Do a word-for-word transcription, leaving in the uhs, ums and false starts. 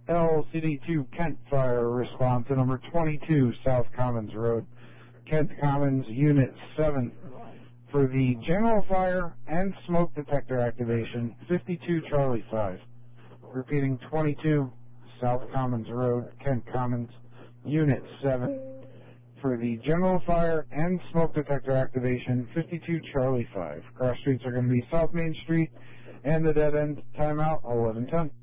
L C D two Kent Fire, respond to number twenty-two South Commons Road, Kent Commons, Unit seven. For the general fire and smoke detector activation, fifty-two Charlie five. Repeating, twenty-two South Commons Road, Kent Commons, Unit seven. For the general fire and smoke detector activation, fifty-two Charlie five. Cross streets are going to be South Main Street and the dead end. Timeout, eleven ten.